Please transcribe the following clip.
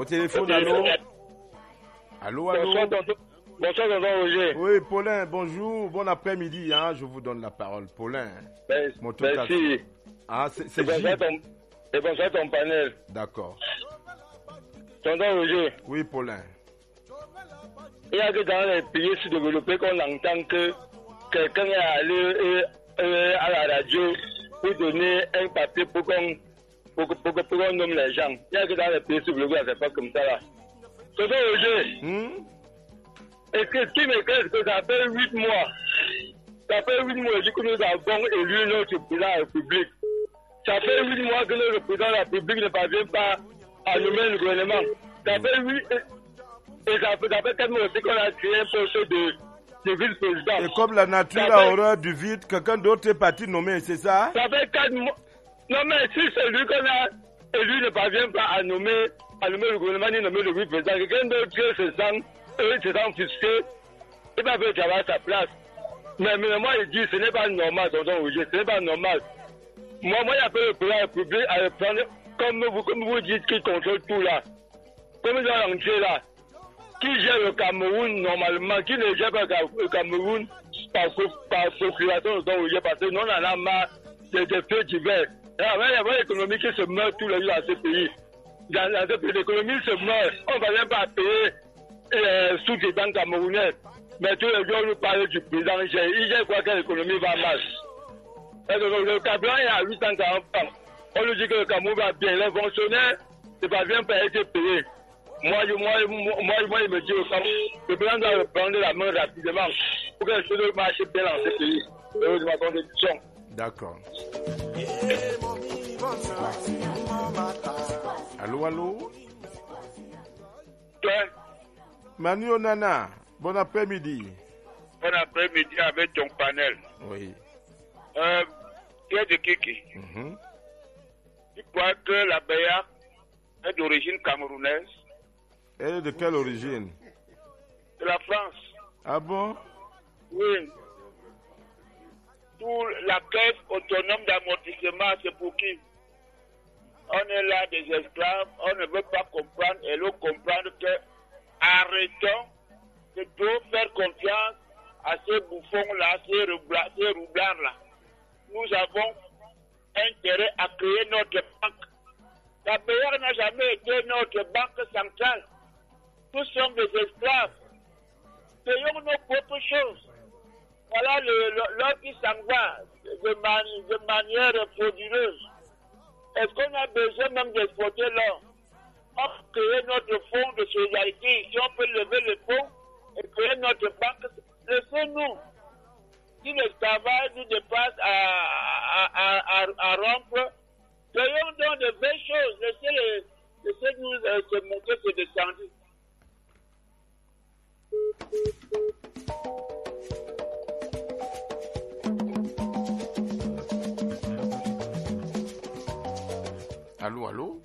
Au téléphone, allô? Allô, allô? Bonsoir, tonton Roger. Oui, Paulin, bonjour, bon après-midi, hein, je vous donne la parole, Paulin. Merci. Ah, c'est Gilles. Et bonsoir ton panel. D'accord. Tonton Roger. Oui, Paulin. Il y a que dans les pays sous-développés qu'on entend que quelqu'un est allé à la radio pour donner un papier pour qu'on nomme les gens. Il y a que dans les pays sous-développés, c'est pas comme ça là. Tonton Roger. Est-ce que tu me dis que ça fait 8 mois? Ça fait 8 mois que nous avons élu notre président de la République. Ça fait 8 mois que notre président de la République ne parvient pas à nommer le gouvernement. Ça fait 8 et ça fait 4 mois aussi qu'on a créé un poste de vice-président. Et comme la nature a horreur du vide, quelqu'un d'autre est parti nommer, c'est ça? Ça fait 4 mois. Non mais si celui qu'on a élu ne parvient pas à nommer le gouvernement ni nommer le vice-président, quelqu'un d'autre se sent fixé, il va faire le travail à sa place. Mais moi, il dit ce n'est pas normal, tonton Roger, ce n'est pas normal. Moi, il appelle le président de la République à reprendre, comme vous dites, qui contrôle tout là. Comme ils ont lancé là, qui gère le Cameroun normalement, qui ne gère pas le Cameroun par procuration, tonton Roger, parce que nous, on en a marre des faits divers. Il y a l'économie qui se meurt tous les jours dans ce pays. Dans ce pays, l'économie se meurt. On ne va même pas payer sous-traitants camerounais. Mais tous les jours, on nous parle du président. Il gère quoi que l'économie va mal. Le Cameroun est à 840 francs. On nous dit que le Cameroun va bien. Les fonctionnaires ne parviennent pas à être payés. Moi, il me dit le président doit reprendre la main rapidement pour que les choses marchent bien dans ce pays. C'est ma contribution. D'accord. Allô, allô? Manu Onana, bon après-midi. Bon après-midi avec ton panel. Oui. Tu es de Kiki. Tu crois que la BEA est d'origine camerounaise? Elle est de quelle origine? De la France. Ah bon? Oui. Pour la caisse autonome d'amortissement, c'est pour qui? On est là des esclaves, on ne veut pas comprendre et l'on comprendre que arrêtons de trop faire confiance à ces bouffons-là, ces roublards-là. Nous avons intérêt à créer notre banque. La BR n'a jamais été notre banque centrale. Nous sommes des esclaves. Payons nos propres choses. Voilà l'or qui s'en va de manière frauduleuse. Est-ce qu'on a besoin même d'exporter l'or? On peut créer notre fonds de solidarité. Si on peut lever le fonds et créer notre banque, laissez-nous. Si l'esclavage nous dépasse à rompre, payons donc de belles choses. Laissez-nous se montrer, se descendre. Allô, allô?